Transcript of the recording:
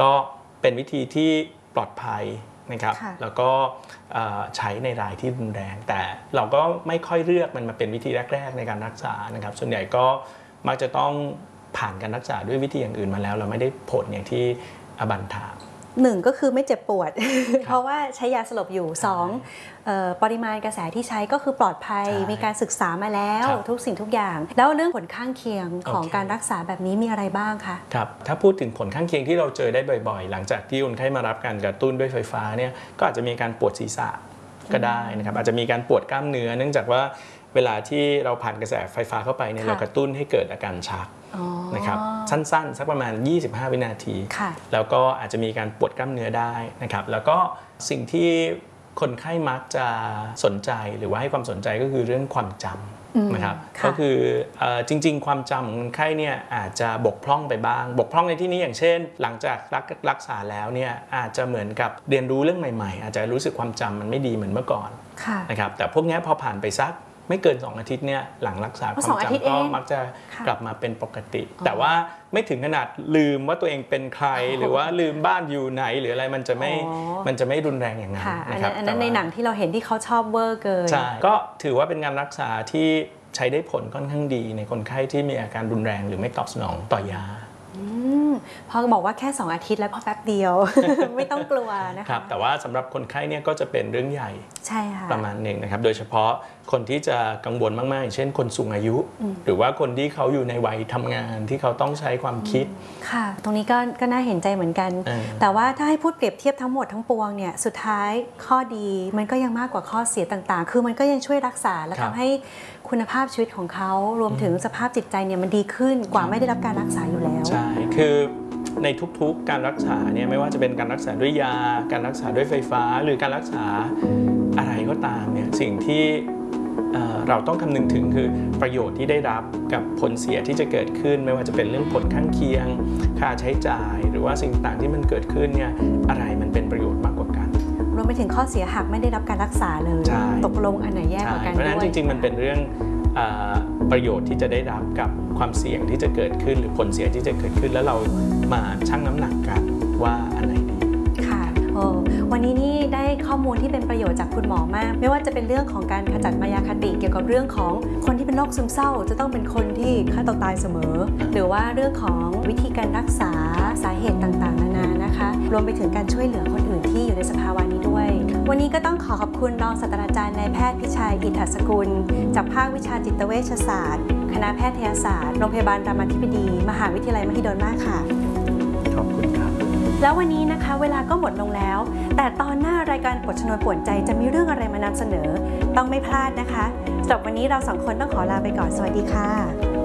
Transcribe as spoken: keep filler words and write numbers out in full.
ก็เป็นวิธีที่ปลอดภัยนะครับแล้วก็ใช้ในรายที่รุนแรงแต่เราก็ไม่ค่อยเลือกมันมาเป็นวิธีแรกๆในการรักษานะครับส่วนใหญ่ก็มักจะต้องผ่านการรักษาด้วยวิธีอย่างอื่นมาแล้วเราไม่ได้ผลอย่างที่อบันถามหนึ่งก็คือไม่เจ็บปวด เพราะว่าใช้ยาสลบอยู่สองปริมาณกระแสที่ใช้ก็คือปลอดภัยมีการศึกษามาแล้วทุกสิ่งทุกอย่างแล้วเรื่องผลข้างเคียงของการรักษาแบบนี้มีอะไรบ้างคะครับถ้าพูดถึงผลข้างเคียงที่เราเจอได้บ่อยๆหลังจากที่คนไข้มารับการกระตุ้นด้วยไฟฟ้าเนี่ยก็อาจจะมีการปวดศีรษะก็ได้นะครับอาจจะมีการปวดกล้ามเนื้อเนื่องจากว่าเวลาที่เราผ่านกระแสไฟฟ้าเข้าไปเนี่ยเรากระตุ้นให้เกิดอาการชักนะครับสั้นๆสักประมาณยี่สิบห้าวินาทีแล้วก็อาจจะมีการปวดกล้ามเนื้อได้นะครับแล้วก็สิ่งที่คนไข้มักจะสนใจหรือว่าให้ความสนใจก็คือเรื่องความจำนะครับก็คือจริงๆความจำของคนไข้เนี่ยอาจจะบกพร่องไปบ้างบกพร่องในที่นี้อย่างเช่นหลังจากรักษาแล้วเนี่ยอาจจะเหมือนกับเรียนรู้เรื่องใหม่ๆอาจจะรู้สึกความจำมันไม่ดีเหมือนเมื่อก่อนนะครับแต่พวกนี้พอผ่านไปสักไม่เกินสองอาทิตย์เนี่ยหลังรักษาความจำก็มักจะกลับมาเป็นปกติแต่ว่าไม่ถึงขนาดลืมว่าตัวเองเป็นใครหรือว่าลืมบ้านอยู่ไหนหรืออะไรมันจะไม่มันจะไม่รุนแรงอย่างนั้นนะครับอันนั้นในหนังที่เราเห็นที่เขาชอบเวอร์เกินใช่ก็ถือว่าเป็นการรักษาที่ใช้ได้ผลค่อนข้างดีในคนไข้ที่มีอาการรุนแรงหรือไม่ตอบสนองต่อยาพอบอกว่าแค่สองอาทิตย์แล้วพอแป๊บเดียว ไม่ต้องกลัวนะคะครับแต่ว่าสำหรับคนไข้เนี่ยก็จะเป็นเรื่องใหญ่ใช่ค่ะประมาณหนึ่งนะครับโดยเฉพาะคนที่จะกังวลมากๆอย่างเช่นคนสูงอายุหรือว่าคนที่เขาอยู่ในวัยทำงานที่เขาต้องใช้ความคิดค่ะตรงนี้ก็ก็น่าเห็นใจเหมือนกันแต่ว่าถ้าให้พูดเปรียบเทียบทั้งหมดทั้งปวงเนี่ยสุดท้ายข้อดีมันก็ยังมากกว่าข้อเสียต่างๆคือมันก็ยังช่วยรักษาและทำให้คุณภาพชีวิตของเขารวมถึงสภาพจิตใจเนี่ยมันดีขึ้นกว่าไม่ได้รับการรักษาอยู่แล้วใช่คือในทุกๆการรักษาเนี่ยไม่ว่าจะเป็นการรักษาด้วยยาการรักษาด้วยไฟฟ้าหรือการรักษาอะไรก็ตามเนี่ยสิ่งที่เราต้องคำนึงถึงคือประโยชน์ที่ได้รับกับผลเสียที่จะเกิดขึ้นไม่ว่าจะเป็นเรื่องผลข้างเคียงค่าใช้จ่ายหรือว่าสิ่งต่างที่มันเกิดขึ้นเนี่ยอะไรมันเป็นประโยชน์มากกว่ากันรวมไปถึงข้อเสียหากไม่ได้รับการรักษาเลยตกลงอันไหนแย่กว่ากันด้วยเพราะฉะนั้นจริงๆมันเป็นเรื่องประโยชน์ที่จะได้รับกับความเสี่ยงที่จะเกิดขึ้นหรือผลเสียที่จะเกิดขึ้นแล้วเรามาชั่งน้ำหนักกันว่าอันไหนดีค่ะวันนี้นี่ได้ข้อมูลที่เป็นประโยชน์จากคุณหมอมากไม่ว่าจะเป็นเรื่องของการขจัดมายาคติเกี่ยวกับเรื่องของคนที่เป็นโรคซึมเศร้าจะต้องเป็นคนที่ฆ่าตัวตายเสมอหรือว่าเรื่องของวิธีการรักษาสาเหตุต่างๆนานานะคะรวมไปถึงการช่วยเหลือคนอื่นที่อยู่ในสภาวะนี้ด้วยวันนี้ก็ต้องขอขอบคุณรองศาสตราจารย์นายแพทย์พิชัยอินทสกุลจากภาควิชาจิตเวชศาสตร์คณะแพทยศาสตร์โรงพยาบาลรามาธิบดีมหาวิทยาลัยมหิดลมากค่ะขอบคุณครับแล้ววันนี้นะคะเวลาก็หมดลงแล้วแต่ตอนหน้ารายการปวดชนวนป่วนใจจะมีเรื่องอะไรมานำเสนอต้องไม่พลาดนะคะสำหรับวันนี้เราสองคนต้องขอลาไปก่อนสวัสดีค่ะ